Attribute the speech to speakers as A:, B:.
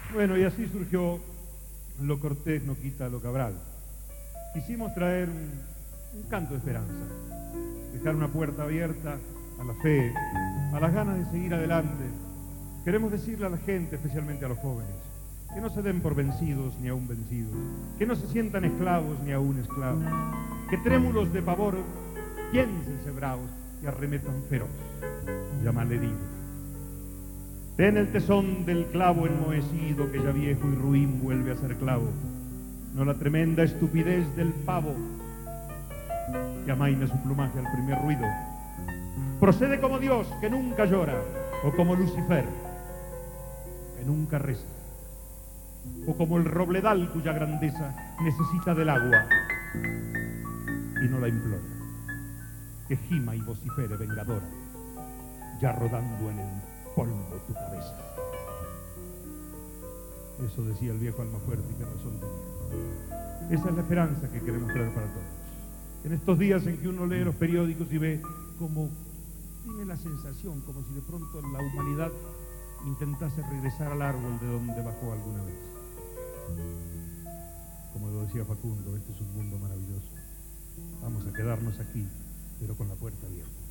A: Bueno, y así surgió Lo cortés no quita lo cabral. Quisimos traer un canto de esperanza, dejar una puerta abierta a la fe, a las ganas de seguir adelante. Queremos decirle a la gente, especialmente a los jóvenes, que no se den por vencidos ni aún vencidos, que no se sientan esclavos ni aún esclavos, que trémulos de pavor piénsense bravos y arremetan feroz, llámale herido. Ten el tesón del clavo enmohecido que ya viejo y ruin vuelve a ser clavo, no la tremenda estupidez del pavo que amaina su plumaje al primer ruido. Procede como Dios, que nunca llora, o como Lucifer, que nunca reza, o como el robledal cuya grandeza necesita del agua y no la implora, que gima y vocifere vengadora, ya rodando en el polvo tu cabeza. Eso decía el viejo Almafuerte, y qué razón tenía. Esa es la esperanza que queremos traer para todos. En estos días en que uno lee los periódicos y ve como tiene la sensación, como si de pronto la humanidad intentase regresar al árbol de donde bajó alguna vez. Como lo decía Facundo, este es un mundo maravilloso. Vamos a quedarnos aquí, pero con la puerta abierta.